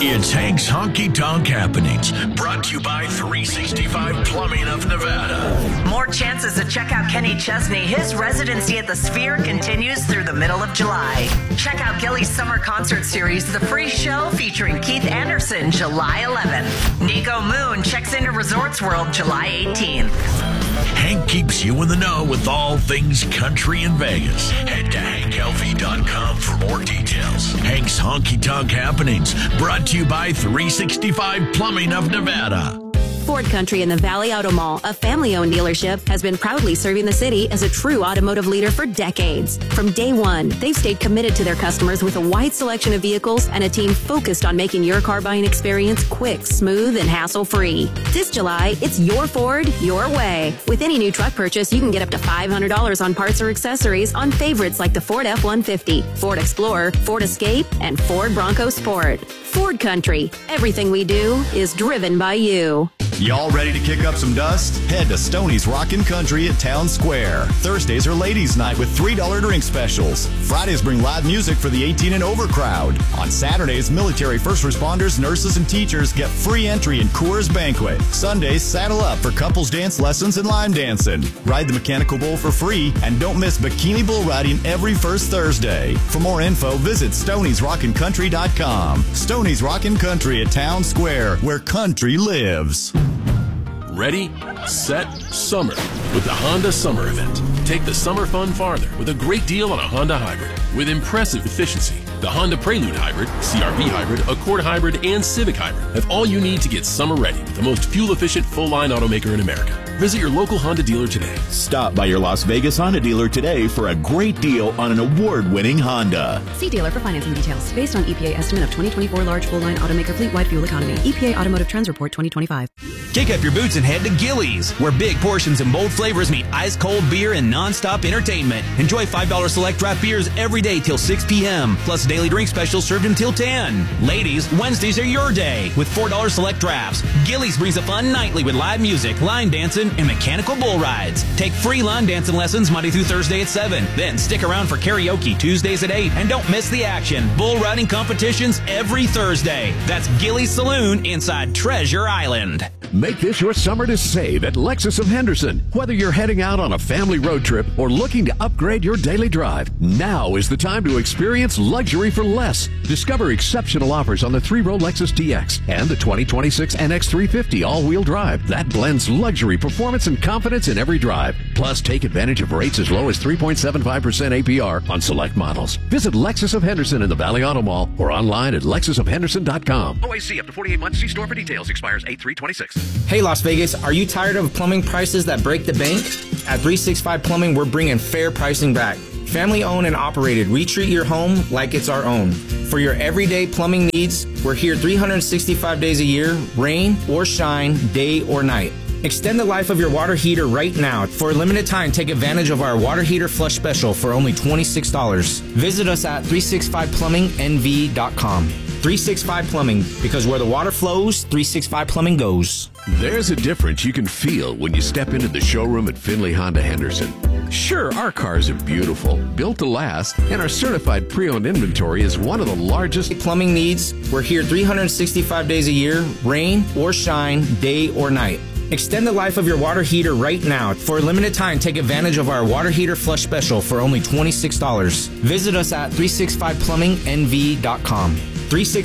It's Hank's Honky Tonk Happenings, brought to you by 365 Plumbing of Nevada. More chances to check out Kenny Chesney. His residency at the Sphere continues through the middle of July. Check out Gilly's summer concert series, The Free Show, featuring Keith Anderson, July 11th. Nico Moon checks into Resorts World, July 18th. Hank keeps you in the know with all things country in Vegas. Head to hanklv.com for more details. Hank's Honky Tonk Happenings, brought to you by 365 Plumbing of Nevada. Ford Country in the Valley Auto Mall, a family-owned dealership, has been proudly serving the city as a true automotive leader for decades. From day one, they've stayed committed to their customers with a wide selection of vehicles and a team focused on making your car buying experience quick, smooth, and hassle-free. This July, it's your Ford, your way. With any new truck purchase, you can get up to $500 on parts or accessories on favorites like the Ford F-150, Ford Explorer, Ford Escape, and Ford Bronco Sport. Ford Country. Everything we do is driven by you. Y'all ready to kick up some dust? Head to Stoney's Rockin' Country at Town Square. Thursdays are ladies' night with $3 drink specials. Fridays bring live music for the 18 and over crowd. On Saturdays, military first responders, nurses, and teachers get free entry in Coors Banquet. Sundays, saddle up for couples dance lessons and line dancing. Ride the mechanical bull for free, and don't miss bikini bull riding every first Thursday. For more info, visit Stoney'sRockinCountry.com. Stoney's Rockin' Country at Town Square, where country lives. Ready, set, summer with the Honda Summer Event. Take the summer fun farther with a great deal on a Honda Hybrid with impressive efficiency. The Honda Prelude Hybrid, CR-V Hybrid, Accord Hybrid, and Civic Hybrid have all you need to get summer ready with the most fuel-efficient full-line automaker in America. Visit your local Honda dealer today. Stop by your Las Vegas Honda dealer today for a great deal on an award-winning Honda. See dealer for financing details. Based on EPA estimate of 2024 large full-line automaker fleet-wide fuel economy. EPA Automotive Trends Report 2025. Kick up your boots and head to Gillies, where big portions and bold flavors meet ice-cold beer and non-stop entertainment. Enjoy $5 select draft beers every day till 6 p.m., plus daily drink specials served until 10. Ladies, Wednesdays are your day with $4 select drafts. Gillies brings a fun nightly with live music, line dancing, and mechanical bull rides. Take free line dancing lessons Monday through Thursday at 7. Then stick around for karaoke Tuesdays at 8. And don't miss the action. Bull riding competitions every Thursday. That's Gillies Saloon inside Treasure Island. Make this your summer to save at Lexus of Henderson. Whether you're heading out on a family road trip or looking to upgrade your daily drive, now is the time to experience luxury for less. Discover exceptional offers on the 3-row Lexus TX and the 2026 NX 350 all-wheel drive. That blends luxury, performance, and confidence in every drive. Plus, take advantage of rates as low as 3.75% APR on select models. Visit Lexus of Henderson in the Valley Auto Mall or online at lexusofhenderson.com. OAC up to 48 months. See store for details. Expires 8/3/26. Hey Las Vegas, are you tired of plumbing prices that break the bank? At 365 Plumbing, we're bringing fair pricing back. Family owned and operated, we treat your home like it's our own. For your everyday plumbing needs, we're here 365 days a year, rain or shine, day or night. Extend the life of your water heater right now. For a limited time, take advantage of our water heater flush special for only $26. Visit us at 365plumbingnv.com. 365 Plumbing, because where the water flows, 365 Plumbing goes. There's a difference you can feel when you step into the showroom at Findlay Honda Henderson. Sure, our cars are beautiful, built to last, and our certified pre-owned inventory is one of the largest. Plumbing needs, we're here 365 days a year, rain or shine, day or night. Extend the life of your water heater right now. For a limited time, take advantage of our water heater flush special for only $26. Visit us at 365plumbingnv.com. 365